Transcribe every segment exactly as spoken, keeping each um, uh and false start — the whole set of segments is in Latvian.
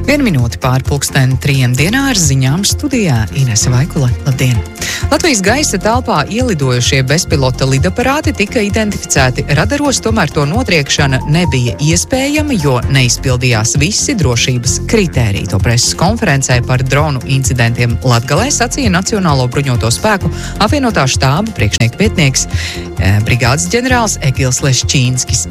Vienu minūti pār pulksteni trījiem dienā ar ziņām studijā Inese Vaikule. Labdien! Latvijas gaisa telpā ielidojušie bezpilota lidaparāti tika identificēti radaros, tomēr to notriekšana nebija iespējama, jo neizpildījās visi drošības kritēriji. To preses konferencē par dronu incidentiem Latgalē sacīja Nacionālo bruņoto spēku apvienotā štāba priekšnieka vietnieks brigādes ģenerālis Egils Leščīnskis.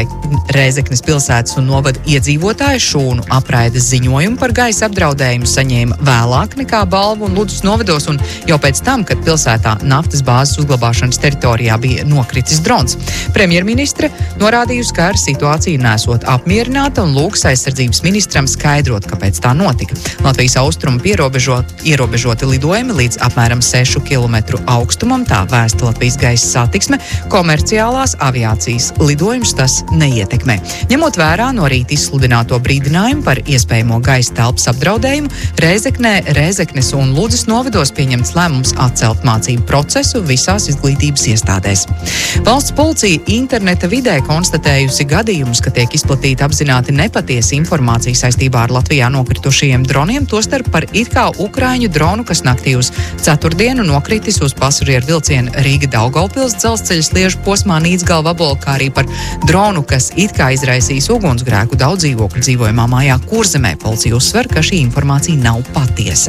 Rēzeknes pilsētas un novada iedzīvotāji šūnu apraides ziņojumu par gaisa apdraudējumu saņēma vēlāk nekā Balvu un Ludus novados, un jau pēc tam, kad pilsētā naftas bāzes uzglabāšanas teritorijā bija nokritis drons. Premjerministre norādījusi, ka ar situāciju nesot apmierināta un lūgs aizsardzības ministram skaidrot, kāpēc tā notika. Latvijas austrumu pierobežot, ierobežoti lidojumi līdz apmēram sešu kilometru augstumam, tā vēsta Latvijas gaisa satiksme, komerciālās aviācijas lidojumus tas neietekmē. Ņemot vērā no rīta izsludināto brīdinājumu par iespējamo gaisa telpas apdraudējumu, Rēzeknē, Rēzeknes un Ludzas novados pieņemts lēmums atcelt mācību procesu visās izglītības iestādēs. Valsts policija interneta vidē konstatējusi gadījumus, ka tiek izplatīta apzināti nepatiesa informācija saistībā ar Latvijā nokritušajiem droniem, tostarp par it kā ukraiņu dronu, kas naktī uz ceturtdienu nokritis uz pasažieru vilcienu Rīga-Daugavpils dzelzceļa sliežu posmā Nīdzgalva-Abola, kā arī par dronu, kas it kā izraisīs ugunsgrēku daudz dzīvokļu dzīvojamā mājā Kurzemē. Policija uzsver, ka šī informācija nav patiesa.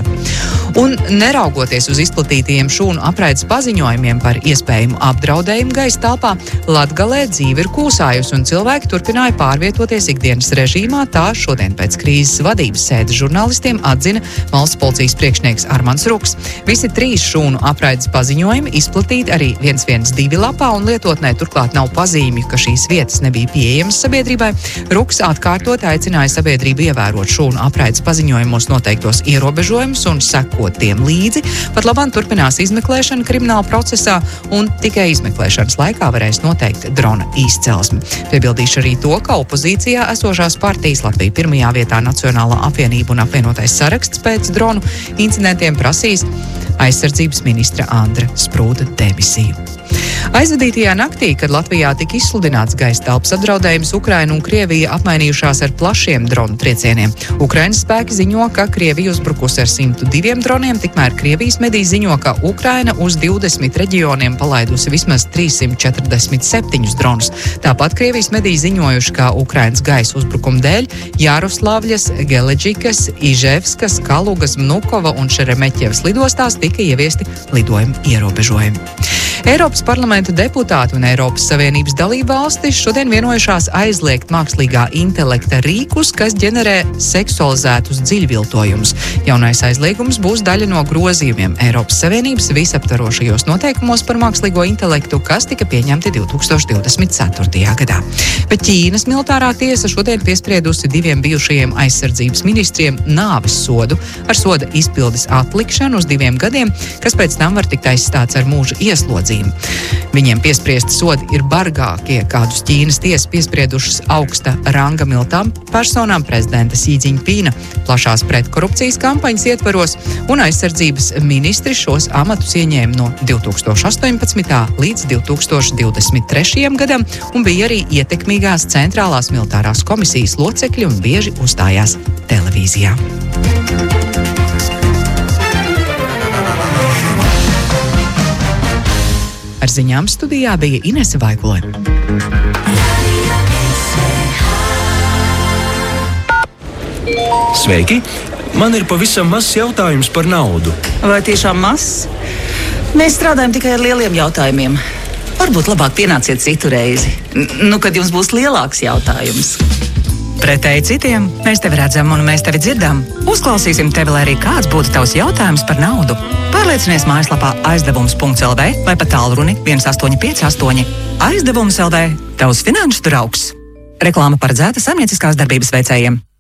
Un neraugoties uz izplatītajiem šūnu apraides paziņojumiem par iespējamu apdraudējumu gaisa telpā, Latgalē dzīve ir kūsājusi un cilvēki turpināja pārvietoties ikdienas režīmā. Tā šodien pēc krīzes vadības sēdes žurnālistiem atzina valsts policijas priekšnieks Armands Ruks. Visi trīs šūnu apraides paziņojumi izplatīti arī viens viens divi lapā un lietotnē turklāt nav pazīmju, ka šīs vietas nebija pieejamas sabiedrībai. Ruks atkārtot aicināja sabiedrību ievērot šūnu apraides paziņojumos noteiktos ierobežojumus un sekot tiem līdzi. Pat labāk turpinās izmeklēšana krimināla procesā un tikai izmeklēšanas laikā varēs noteikt drona izcelsmi. Piebildīšu arī to, ka opozīcijā esošās partijas Latvija pirmajā vietā Nacionālā apvienība un apvienotais saraksts pēc dronu incidentiem prasīs aizsardzības ministra Andra Sprūda demisiju. Aizvadītajā naktī, kad Latvijā tika izsludināts gaisa telpas apdraudējums, Ukraina un Krievija apmainījušās ar plašiem dronu triecieniem. Ukrainas spēki ziņo, ka Krievija uzbrukusi ar simtu diviem droniem, tikmēr Krievijas mediji ziņo, ka Ukraina uz divdesmit reģioniem palaidusi vismaz trīssimt četrdesmit septiņus dronus. Tāpat Krievijas mediji ziņojuši, ka Ukrainas gaisa uzbrukuma dēļ Jaroslavļas, Geleģikas, Iževskas, Kalugas, Vnukova un Šeremeķevas lidostās tika ieviesti lidojumu ierobežojumi. Eiropas parlamenta deputāti un Eiropas Savienības dalībvalstis šodien vienojušās aizliegt mākslīgā intelekta rīkus, kas ģenerē seksualizētus dziļviltojumus. Jaunais aizliegums būs daļa no grozījumiem Eiropas Savienības visaptvarošajos noteikumos par mākslīgo intelektu, kas tika pieņemti divi tūkstoši divdesmit ceturtajā gadā. Bet Ķīnas militārā tiesa šodien piespriedusi diviem bijušajiem aizsardzības ministriem nāves sodu ar soda izpildes atlikšanu uz diviem gadiem, kas pēc tam var tikt aizstāts ar mūža ieslodzījumu. Viņiem piespriesti sodi ir bargākie, kādus Ķīnas tiesas piespriedušas augsta ranga militām personām prezidenta Xi Jinpinga plašās pretkorupcijas kampaņas ietvaros, un aizsardzības ministri šos amatus ieņēma no divi tūkstoši astoņpadsmitā līdz divi tūkstoši divdesmit trešajam gadam un bija arī ietekmīgās centrālās militārās komisijas locekļi un bieži uzstājās televīzijā. Ar ziņām studijā bija Inese Vaikule. Sveiki! Man ir pavisam mazs jautājums par naudu. Vai tiešām mazs? Mēs strādājam tikai ar lieliem jautājumiem. Varbūt labāk pienāciet citu reizi. Nu, kad jums būs lielāks jautājums. Pretēji citiem, mēs tevi redzam un mēs tevi dzirdam. Uzklausīsim tevi, lai arī kāds būtu tavs jautājums par naudu. Pārliecinies mājaslapā aizdevums punkts el vē vai pa tālruni viens astoņi pieci astoņi. Aizdevums punkts el vē – tavs finanšu draugs. Reklāma paredzēta saimnieciskās darbības veicējiem.